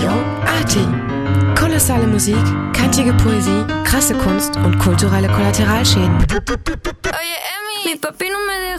Radio Arty. Kolossale Musik, kantige Poesie, krasse Kunst und kulturelle Kollateralschäden. Oye, Emi, mi papi no me deja.